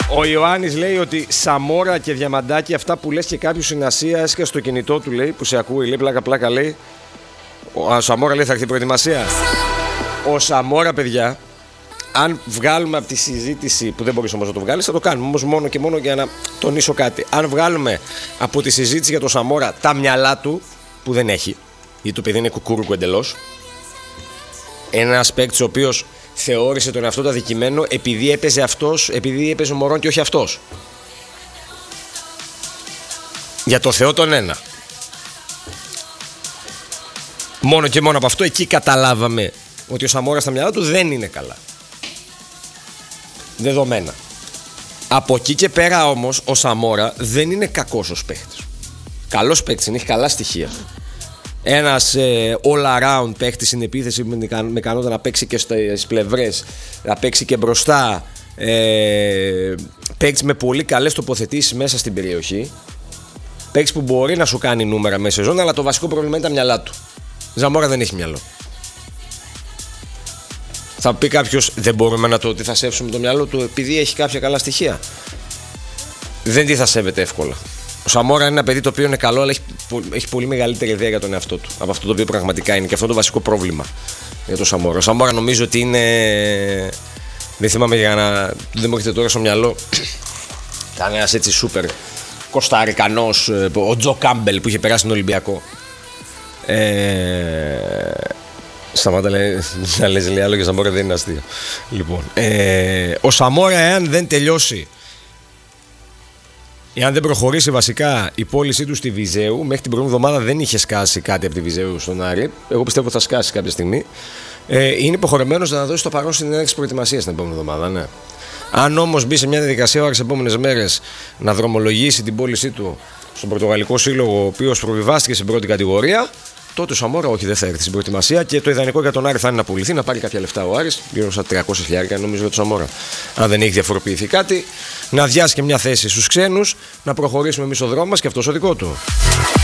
Ο Ιωάννης λέει ότι Σαμόρα και Διαμαντάκη, αυτά που λες και κάποιος στην Ασία, έσκασε στο κινητό του, λέει, που σε ακούει, λέει, πλάκα λέει. Ο Σαμόρα λέει θα έρθει προετοιμασία. Ο Σαμόρα, παιδιά, αν βγάλουμε από τη συζήτηση, που δεν μπορείς όμως να το βγάλεις, θα το κάνουμε όμως μόνο και μόνο για να τονίσω κάτι. Αν βγάλουμε από τη συζήτηση για τον Σαμόρα τα μυαλά του, που δεν έχει, γιατί το παιδί είναι κουκούρουκο εντελώς, ένας παίκτης ο οποίος θεώρησε τον εαυτό του αδικημένο επειδή έπαιζε αυτός, επειδή έπαιζε ο Μωρόν και όχι αυτός. Για το Θεό τον ένα. Μόνο και μόνο από αυτό εκεί καταλάβαμε ότι ο Σαμόρας στα μυαλά του δεν είναι καλά. Δεδομένα. Από εκεί και πέρα όμως ο Σαμόρα δεν είναι κακός ως παίκτης. Καλός παίκτης είναι, έχει καλά στοιχεία. Ένας all around παίκτης στην επίθεση με ικανότητα να παίξει και στις πλευρές, να παίξει και μπροστά, παίκτης με πολύ καλές τοποθετήσεις μέσα στην περιοχή, παίκτης που μπορεί να σου κάνει νούμερα μέσα σε ζώνη, αλλά το βασικό πρόβλημα είναι τα μυαλά του. Ζαμόρα δεν έχει μυαλό. Θα πει κάποιος, δεν μπορούμε να το ότι θα σέψουμε το μυαλό του επειδή έχει κάποια καλά στοιχεία. Δεν τι θα σέβεται εύκολα. Ο Σαμόρα είναι ένα παιδί το οποίο είναι καλό, αλλά έχει πολύ μεγαλύτερη ιδέα για τον εαυτό του από αυτό το οποίο πραγματικά είναι, και αυτό το βασικό πρόβλημα για τον Σαμόρα. Ο Σαμόρα νομίζω ότι είναι. Δεν θυμάμαι για να. Δεν μου έρχεται τώρα στο μυαλό. Ήταν ένας έτσι σούπερ κοσταρικανός, ο Τζο Κάμπελ που είχε περάσει τον Ολυμπιακό. Σταμάτα να λες λέει άλλο για Σαμόρα, δεν είναι αστείο. Λοιπόν, ο Σαμόρα, εάν δεν τελειώσει, εάν δεν προχωρήσει βασικά η πώλησή του στη Βυζέου, μέχρι την προηγούμενη εβδομάδα δεν είχε σκάσει κάτι από τη Βυζέου στον Άρη. Εγώ πιστεύω ότι θα σκάσει κάποια στιγμή. Είναι υποχρεωμένος να δώσει το παρόν στην έναρξη προετοιμασίας την επόμενη εβδομάδα. Ναι. Αν όμως μπει σε μια διαδικασία τις επόμενες μέρες να δρομολογήσει την πώλησή του στον Πορτογαλικό Σύλλογο, ο οποίος προβιβάστηκε στην πρώτη κατηγορία, τότε ο Σαμόρα όχι, δεν θα έρθει στην προετοιμασία και το ιδανικό για τον Άρη θα είναι να πουληθεί, να πάρει κάποια λεφτά ο Άρης, γύρω στα 300.000 νομίζω για τον Σαμόρα. Αν δεν έχει διαφοροποιηθεί κάτι, να αδειάσει και μια θέση στους ξένους, να προχωρήσουμε εμείς στο δρόμο μας και αυτός ο δικό του.